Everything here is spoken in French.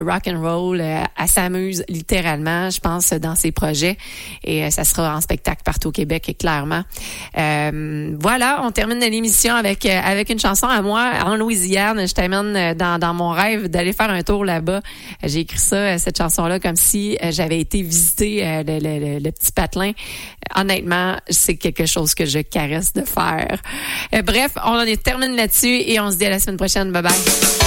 rock and roll. Elle s'amuse littéralement, je pense, dans ses projets. Et ça sera en spectacle partout au Québec, clairement. Voilà, on termine l'émission avec une chanson à moi en Louisiane. Je t'amène dans mon rêve d'aller faire un tour là-bas. J'ai écrit ça, cette chanson-là, comme si j'avais été visiter le petit patelin. Honnêtement, c'est quelque chose que je caresse de faire. Bref, on en termine là-dessus et on se dit à la semaine prochaine. Bye bye.